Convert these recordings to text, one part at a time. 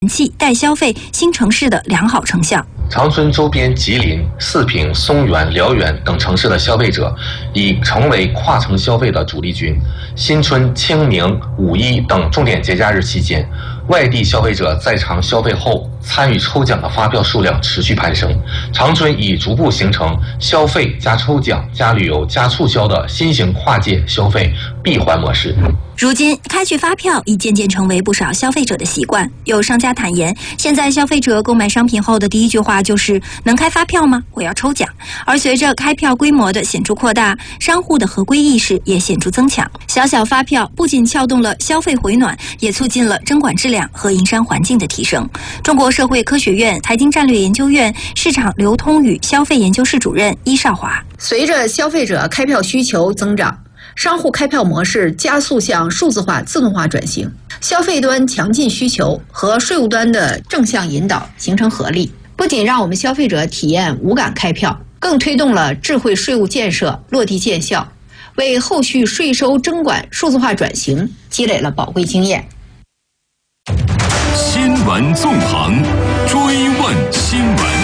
气待消费新城市的良好成效。 长春周边吉林、四平、松原、辽源等城市的消费者已成为跨城消费的主力军。新春、清明、五一等重点节假日期间，外地消费者在场消费后参与抽奖的发票数量持续攀升。长春已逐步形成消费加抽奖加旅游加促销的新型跨界消费闭环模式。 如今，开具发票已渐渐成为不少消费者的习惯。有商家坦言，现在消费者购买商品后的第一句话就是“能开发票吗？我要抽奖”。而随着开票规模的显著扩大，商户的合规意识也显著增强。小发票不仅撬动了消费回暖，也促进了征管质量和营商环境的提升。中国社会科学院财经战略研究院市场流通与消费研究室主任伊少华： 随着消费者开票需求增长，商户开票模式加速向数字化、自动化转型，消费端强劲需求和税务端的正向引导形成合力，不仅让我们消费者体验无感开票，更推动了智慧税务建设落地见效，为后续税收征管数字化转型积累了宝贵经验。 新闻纵横，追问新闻。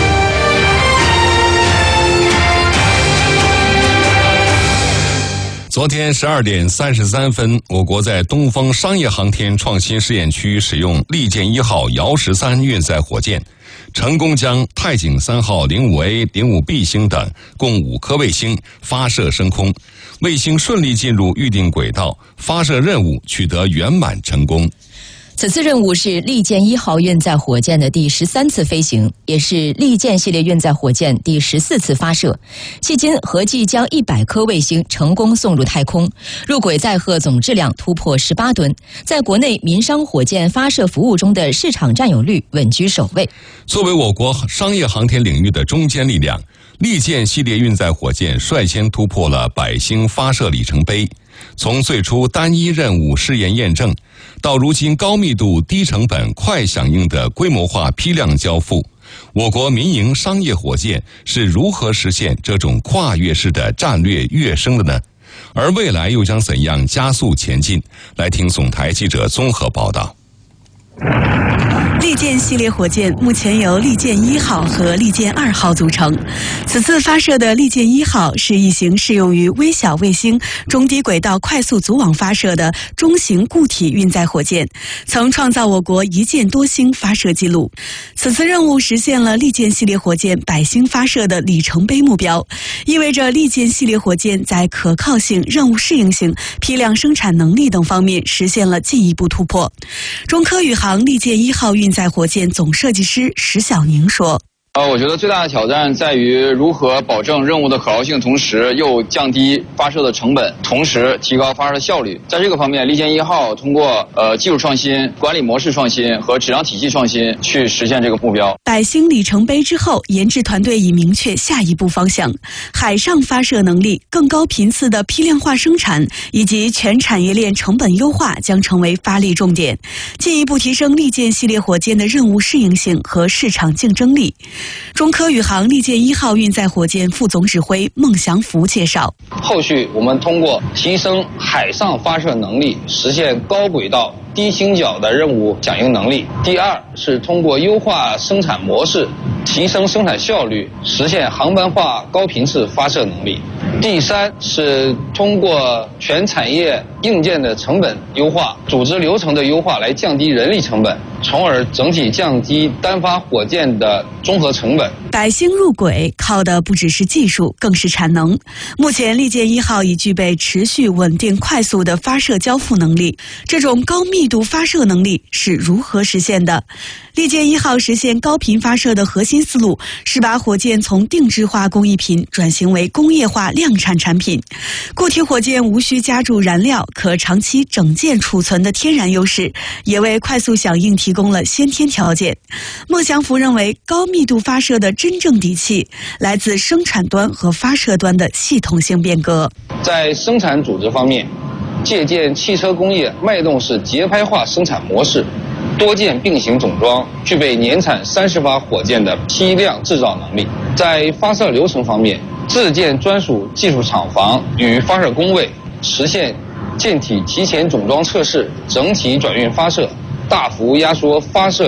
昨天12点33分，我国在东风商业航天创新试验区使用利剑1号遥13运载火箭，成功将太井3号 05A、05B 星等共5颗卫星发射升空，卫星顺利进入预定轨道，发射任务取得圆满成功。 此次任务是利剑1号运载火箭的第13次飞行，也是利剑系列运载火箭第14次发射。迄今合计将100颗卫星成功送入太空，入轨载荷总质量突破18吨，在国内民商火箭发射服务中的市场占有率稳居首位。 作为我国商业航天领域的中坚力量，利剑系列运载火箭率先突破了100星发射里程碑。从最初单一任务试验验证，到如今高密度、低成本、快响应的规模化批量交付，我国民营商业火箭是如何实现这种跨越式的战略跃升的呢？而未来又将怎样加速前进？来听总台记者综合报道。 利剑系列火箭目前由利剑1号和利剑2号组成。此次发射的利剑1号是一型适用于微小卫星中低轨道快速组网发射的中型固体运载火箭，曾创造我国一箭多星发射记录。此次任务实现了利剑系列火箭100星发射的里程碑目标，意味着利剑系列火箭在可靠性、任务适应性、批量生产能力等方面实现了进一步突破。中科宇航利剑1号运载火箭总设计师石小宁说： 我觉得最大的挑战在于如何保证任务的可靠性，同时又降低发射的成本，同时提高发射的效率。在这个方面，利剑1号通过技术创新、管理模式创新和质量体系创新去实现这个目标。 100星里程碑之后，研制团队已明确下一步方向：海上发射能力、更高频次的批量化生产以及全产业链成本优化将成为发力重点，进一步提升利剑系列火箭的任务适应性和市场竞争力。中科宇航利剑1号运载火箭副总指挥孟祥福介绍： 后续我们通过提升海上发射能力，实现高轨道低倾角的任务响应能力。第二是通过优化生产模式，提升生产效率，实现航班化高频次发射能力。第三是通过全产业硬件的成本优化、组织流程的优化来降低人力成本，从而整体降低单发火箭的综合成本。 100星入轨靠的不只是技术，更是产能。目前利剑1号已具备持续稳定快速的发射交付能力，这种高密度发射能力是如何实现的？利剑1号实现高频发射的核心思路是把火箭从定制化工艺品转型为工业化量产产品。固体火箭无需加注燃料，可长期整件储存的天然优势，也为快速响应提供了先天条件。孟祥福认为，高密度发射的真正底气来自生产端和发射端的系统性变革。 在生产组织方面，借鉴汽车工业脉动式节拍化生产模式，多件并行总装，具备年产30发火箭的批量制造能力。在发射流程方面，自建专属技术厂房与发射工位，实现舰体提前总装测试、整体转运发射、 大幅压缩发射